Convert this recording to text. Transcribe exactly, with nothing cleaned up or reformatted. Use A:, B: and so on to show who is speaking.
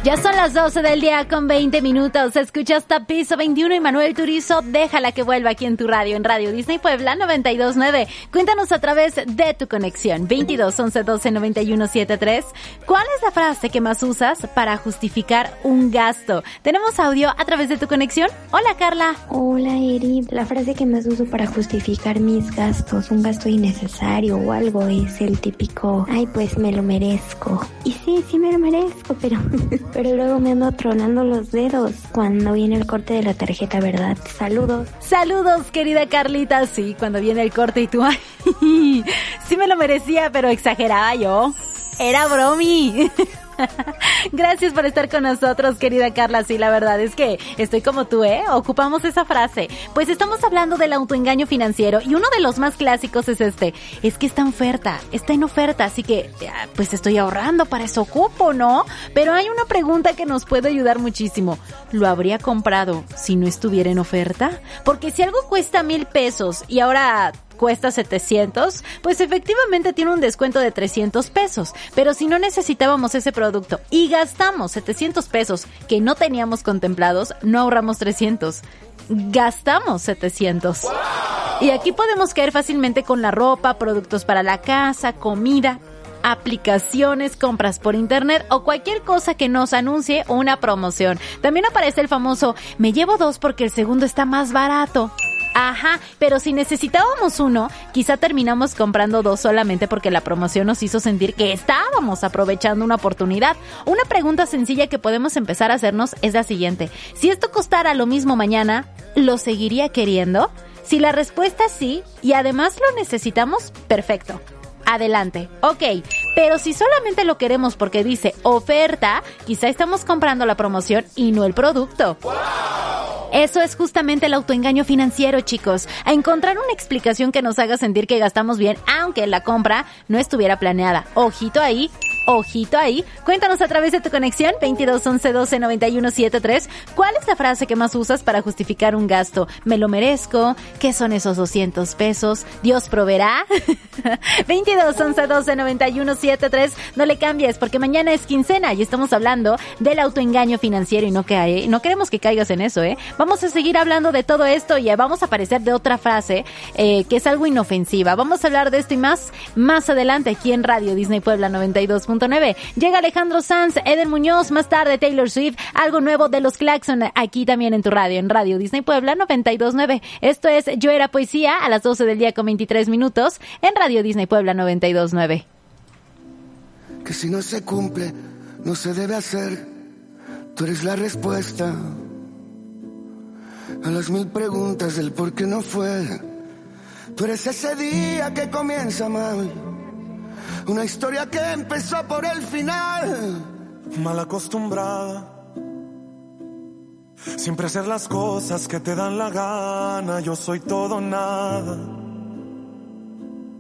A: Ya son las doce del día con veinte minutos. Escucha hasta piso veintiuno y Manuel Turizo, déjala que vuelva aquí en tu radio, en Radio Disney Puebla noventa y dos punto nueve. Cuéntanos a través de tu conexión veintidós once doce noventa y uno setenta y tres. ¿Cuál es la frase que más usas para justificar un gasto? Tenemos audio a través de tu conexión. Hola, Carla.
B: Hola, Eri. La frase que más uso para justificar mis gastos, un gasto innecesario o algo, es el típico, ay, pues me lo merezco. Y sí, sí me lo merezco, pero... pero luego me ando tronando los dedos cuando viene el corte de la tarjeta, ¿verdad? Saludos.
A: Saludos, querida Carlita. Sí, cuando viene el corte y tú, ay, sí me lo merecía, pero exageraba yo. Era bromi. Gracias por estar con nosotros, querida Carla. Sí, la verdad es que estoy como tú, ¿eh? Ocupamos esa frase. Pues estamos hablando del autoengaño financiero y uno de los más clásicos es este. Es que está en oferta, está en oferta, así que pues estoy ahorrando, para eso ocupo, ¿no? Pero hay una pregunta que nos puede ayudar muchísimo. ¿Lo habría comprado si no estuviera en oferta? Porque si algo cuesta mil pesos y ahora cuesta setecientos, pues efectivamente tiene un descuento de trescientos pesos. Pero si no necesitábamos ese producto y gastamos setecientos pesos que no teníamos contemplados, no ahorramos trescientos. Gastamos setecientos. ¡Wow! Y aquí podemos caer fácilmente con la ropa, productos para la casa, comida, aplicaciones, compras por internet o cualquier cosa que nos anuncie una promoción. También aparece el famoso, me llevo dos porque el segundo está más barato. Ajá, pero si necesitábamos uno, quizá terminamos comprando dos solamente porque la promoción nos hizo sentir que estábamos aprovechando una oportunidad. Una pregunta sencilla que podemos empezar a hacernos es la siguiente. Si esto costara lo mismo mañana, ¿lo seguiría queriendo? Si la respuesta es sí, y además lo necesitamos, perfecto. Adelante. Ok, pero si solamente lo queremos porque dice oferta, quizá estamos comprando la promoción y no el producto. ¡Wow! Eso es justamente el autoengaño financiero, chicos. A encontrar una explicación que nos haga sentir que gastamos bien, aunque la compra no estuviera planeada. Ojito ahí. Ojito ahí. Cuéntanos a través de tu conexión veintidós once doce noventa y uno setenta y tres. ¿Cuál es la frase que más usas para justificar un gasto? ¿Me lo merezco? ¿Qué son esos doscientos pesos? ¿Dios proveerá? veintidós once doce noventa y uno setenta y tres. No le cambies porque mañana es quincena y estamos hablando del autoengaño financiero y no que no queremos que caigas en eso, ¿eh? Vamos a seguir hablando de todo esto y vamos a aparecer de otra frase eh, que es algo inofensiva. Vamos a hablar de esto y más más adelante aquí en Radio Disney Puebla noventa y dos punto nueve. Llega Alejandro Sanz, Eden Muñoz, más tarde Taylor Swift, algo nuevo de los Claxon aquí también en tu radio, en Radio Disney Puebla noventa y dos punto nueve. Esto es Yo Era Poesía a las doce del día con veintitrés minutos en Radio Disney Puebla noventa y dos punto nueve.
C: Que si no se cumple, no se debe hacer. Tú eres la respuesta a las mil preguntas del por qué no fue. Tú eres ese día que comienza mal, una historia que empezó por el final.
D: Mal acostumbrada, siempre hacer las cosas que te dan la gana. Yo soy todo nada.